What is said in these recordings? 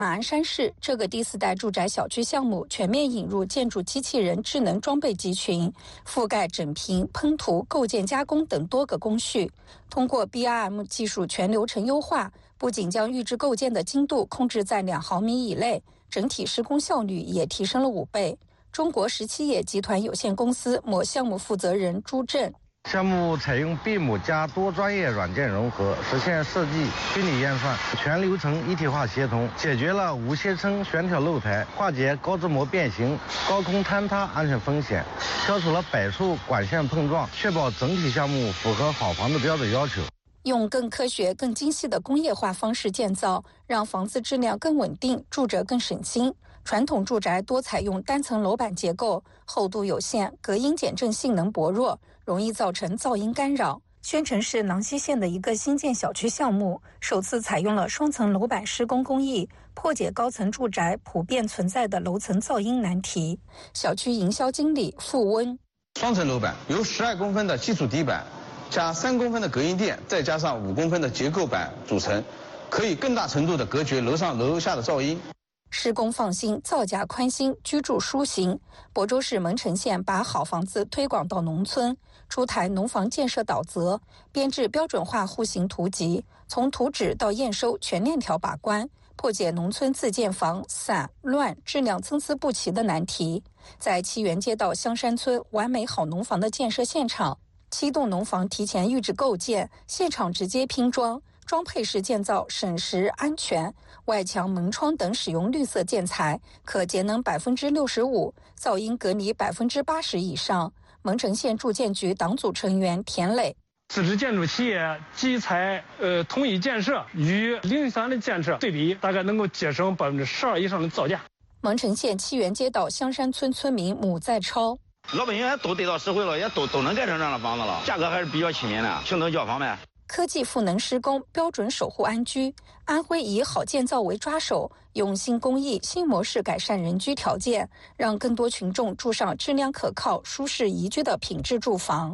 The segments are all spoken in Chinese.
马鞍山市这个第4代住宅小区项目全面引入建筑机器人智能装备集群，覆盖整平、喷涂、构件加工等多个工序。通过 BRM 技术全流程优化，不仅将预制构件的精度控制在2毫米以内，整体施工效率也提升了5倍。中国17冶集团有限公司某项目负责人朱振。 项目采用 BIM 加多专业软件融合，实现设计、虚拟验算、全流程一体化协同，解决了无歇撑悬挑露台、化解高支模变形、高空坍塌安全风险，消除了柏树管线碰撞，确保整体项目符合好房子标准要求。 用更科学、更精细的工业化方式建造，让房子质量更稳定，住着更省心。传统住宅多采用单层楼板结构，厚度有限，隔音减震性能薄弱，容易造成噪音干扰。宣城市囊溪县的一个新建小区项目，首次采用了双层楼板施工工艺，破解高层住宅普遍存在的楼层噪音难题。小区营销经理付温： 双层楼板由12公分的基础底板加3公分的隔音垫，再加上5公分的结构板组成，可以更大程度地隔绝楼上楼下的噪音。 施工放心，造价宽心，居住舒心。亳州市蒙城县把好房子推广到农村，出台农房建设导则，编制标准化户型图集，从图纸到验收全链条把关，破解农村自建房散乱、质量参差不齐的难题。在七园街道香山村完美好农房的建设现场，7栋农房提前预制构件，现场直接拼装。装配式建造省时安全，外墙、门窗等使用绿色建材，可节能65%，噪音隔离80%以上。蒙城县住建局党组成员田磊： 自治建筑企业集采统一建设与零散的建设对比，大概能够节省12%以上的造价。 蒙城县七园街道香山村村民母在超： 老百姓也都得到实惠了，也都能盖成这样的房子了，价格还是比较亲民的，平等交房呗。 科技赋能施工，标准守护安居。安徽以好建造为抓手，用新工艺、新模式改善人居条件，让更多群众住上质量可靠、舒适宜居的品质住房。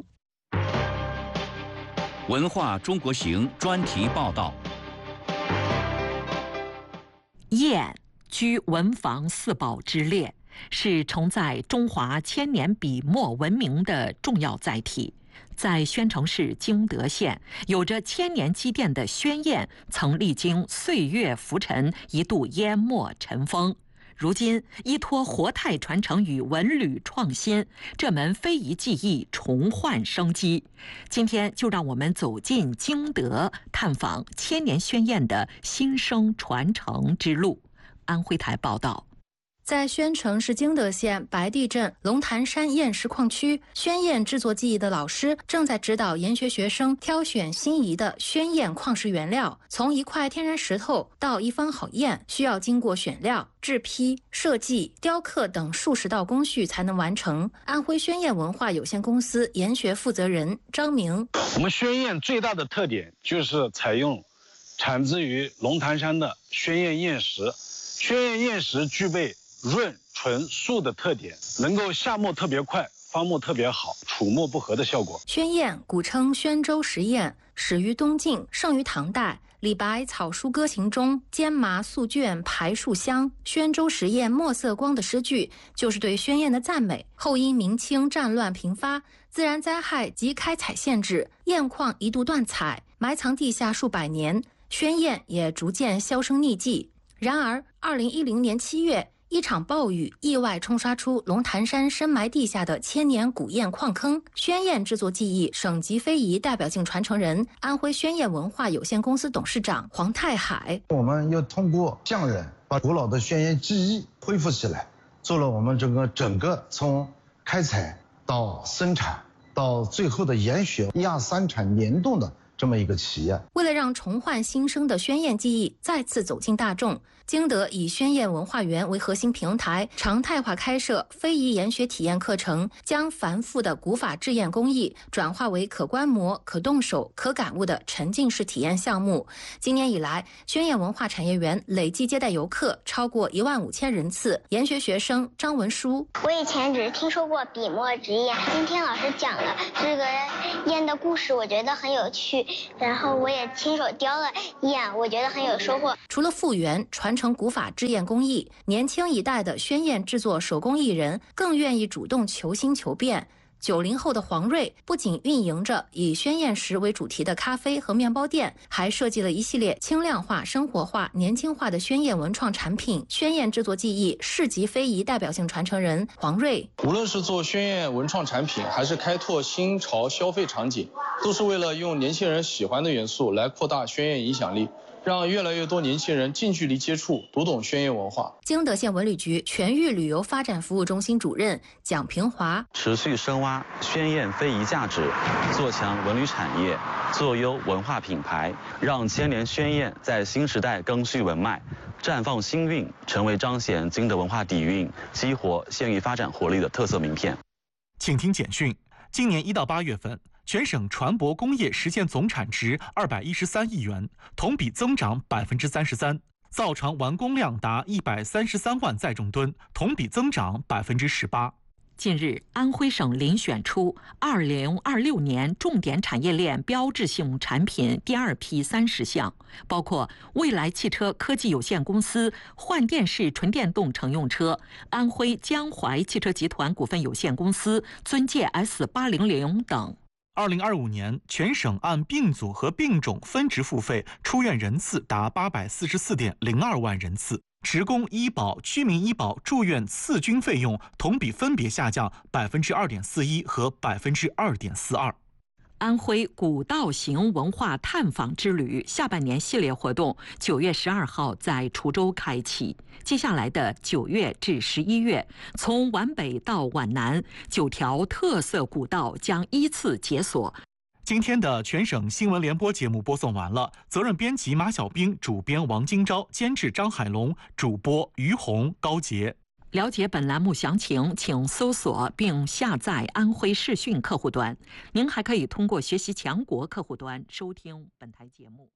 文化中国行专题报道。 砚居文房4宝之列，是承载中华千年笔墨文明的重要载体。在宣城市经德县，有着千年积淀的宣砚，曾历经岁月浮沉，一度淹没尘封。如今依托活态传承与文旅创新，这门非遗技艺重焕生机。今天就让我们走进经德，探访千年宣砚的新生传承之路。安徽台报道。 在宣城市经德县白地镇龙潭山砚石矿区，宣砚制作技艺的老师正在指导研学学生挑选心仪的宣砚矿石原料。从一块天然石头到一方好砚，需要经过选料、制坯、设计、雕刻等数十道工序才能完成。安徽宣砚文化有限公司研学负责人张明： 我们宣砚最大的特点就是采用产自于龙潭山的宣砚砚石，宣砚砚石具备润、纯、素的特点，能够下墨特别快，方墨特别好，杵墨不合的效果。 宣砚古称宣州石砚，始于东晋，盛于唐代。李白草书歌行中“兼麻素卷排树香，宣州石砚墨色光”的诗句，就是对宣砚的赞美。后因明清战乱频发，自然灾害及开采限制，砚矿一度断采，埋藏地下数百年，宣砚也逐渐销声匿迹。然而2010年7月，一场暴雨意外冲刷出龙潭山深埋地下的千年古砚矿坑，宣砚制作技艺省级非遗代表性传承人、安徽宣砚文化有限公司董事长黄泰海： 我们要通过匠人把古老的宣砚技艺恢复起来，做了我们整个从开采到生产到最后的研学亚三产联动的这么一个企业。 为了让重焕新生的宣砚技艺再次走进大众，经德以宣砚文化园为核心平台，常态化开设非遗研学体验课程，将繁复的古法制砚工艺转化为可观摩、可动手、可感悟的沉浸式体验项目。今年以来，宣砚文化产业园累计接待游客超过15000人次。研学学生张文书： 我以前只是听说过笔墨纸砚，今天老师讲了这个砚的故事，我觉得很有趣。 然后我也亲手雕了一眼，我觉得很有收获。 除了复原、传承古法制砚工艺，年轻一代的宣砚制作手工艺人更愿意主动求新求变。90后的黄瑞不仅运营着以宣砚石为主题的咖啡和面包店，还设计了一系列轻量化、生活化、年轻化的宣砚文创产品。宣砚制作技艺世极非遗代表性传承人黄瑞， 无论是做宣砚文创产品，还是开拓新潮消费场景，都是为了用年轻人喜欢的元素来扩大宣砚影响力，让越来越多年轻人近距离接触、读懂宣砚文化。 经德县文旅局全域旅游发展服务中心主任蒋平华， 持续深挖宣砚非遗价值，做强文旅产业，做优文化品牌，让千年宣砚在新时代更续文脉，绽放新韵，成为彰显经德文化底蕴、激活县域发展活力的特色名片。 请听简讯：今年1到8月份，全省船舶工业实现总产值213亿元，同比增长33%；造船完工量达133万载重吨，同比增长18%。 近日，安徽省遴选出2026年重点产业链标志性产品第2批30项，包括蔚来汽车科技有限公司换电式纯电动乘用车、安徽江淮汽车集团股份有限公司尊界 S800等。 2025年，全省按病组和病种分值付费出院人次达844.02万人次。职工医保、居民医保住院次均费用同比分别下降2.41%和2.42%。 安徽古道行文化探访之旅下半年系列活动9月12号在滁州开启，接下来的9月至11月，从皖北到皖南9条特色古道将依次解锁。 今天的全省新闻联播节目播送完了，责任编辑马小兵，主编王金钊，监制张海龙，主播于红、高杰。 了解本栏目详情，请搜索并下载安徽视讯客户端。您还可以通过学习强国客户端收听本台节目。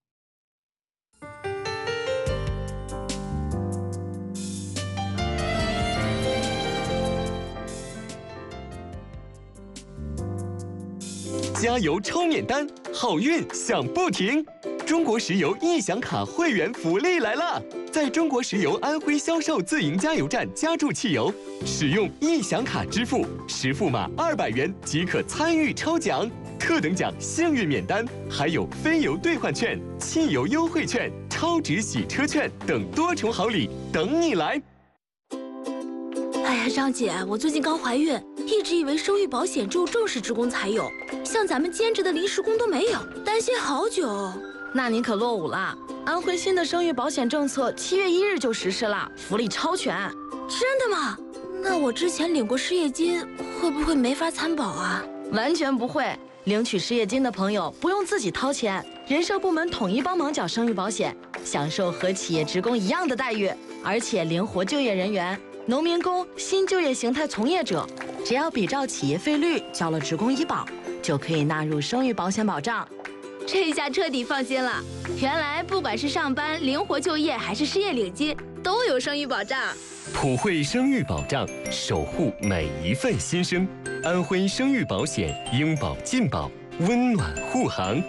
加油抽免单，好运享不停！中国石油易享卡会员福利来了！在中国石油安徽销售自营加油站加注汽油，使用易享卡支付，实付码200元即可参与抽奖，特等奖幸运免单，还有非油兑换券、汽油优惠券、超值洗车券等多重好礼等你来！ 哎呀，张姐，我最近刚怀孕，一直以为生育保险只有正式职工才有，像咱们兼职的临时工都没有，担心好久。 那您可落伍了，安徽新的生育保险政策7月1日就实施了，福利超全。 真的吗？那我之前领过失业金，会不会没法参保啊？ 完全不会，领取失业金的朋友不用自己掏钱，人社部门统一帮忙缴生育保险，享受和企业职工一样的待遇，而且灵活就业人员。农民工、新就业形态从业者，只要比照企业费率交了职工医保，就可以纳入生育保险保障。 这下彻底放心了，原来不管是上班、灵活就业，还是失业领金，都有生育保障。 普惠生育保障，守护每一份新生。安徽生育保险，应保尽保，温暖护航。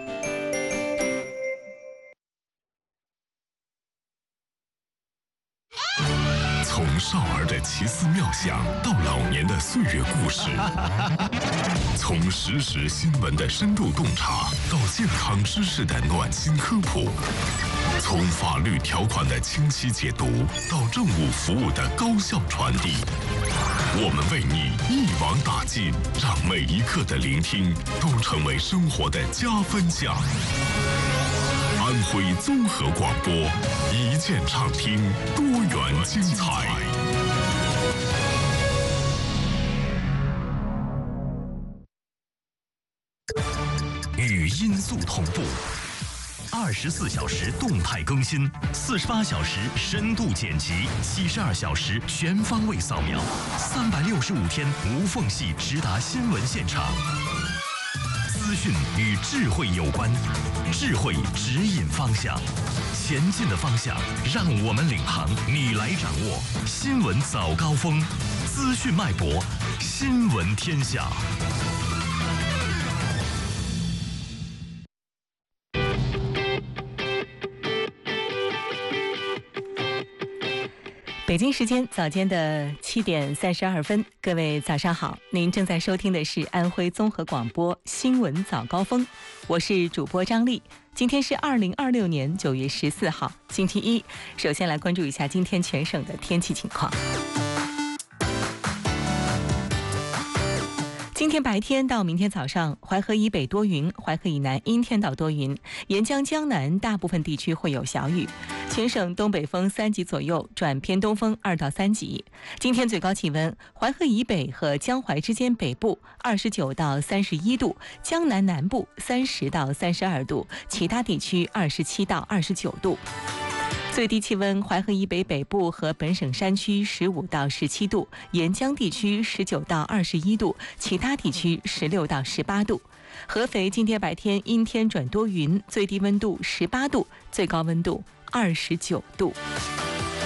从少儿的奇思妙想到老年的岁月故事，从实时新闻的深度洞察到健康知识的暖心科普，从法律条款的清晰解读到政务服务的高效传递，我们为你一网打尽，让每一刻的聆听都成为生活的加分项。安徽综合广播，一键畅听，多元精彩。语音速同步，24小时动态更新，48小时深度剪辑，72小时全方位扫描，365天无缝隙直达新闻现场。资讯与智慧有关，智慧指引方向，前进的方向让我们领航，你来掌握。新闻早高峰，资讯脉搏，新闻天下。 北京时间早间的7点32分，各位早上好，您正在收听的是安徽综合广播新闻早高峰，我是主播张丽。今天是2026年9月14号，星期一。首先来关注一下今天全省的天气情况。今天白天到明天早上，淮河以北多云，淮河以南阴天到多云，沿江江南大部分地区会有小雨。全省东北风3级左右转偏东风2到3级。今天最高气温，淮河以北和江淮之间北部29到31度，江南南部30到32度，其他地区27到29度。最低气温，淮河以北北部和本省山区15到17度，沿江地区19到21度，其他地区16到18度。合肥今天白天阴天转多云，最低温度18度，最高温度29度。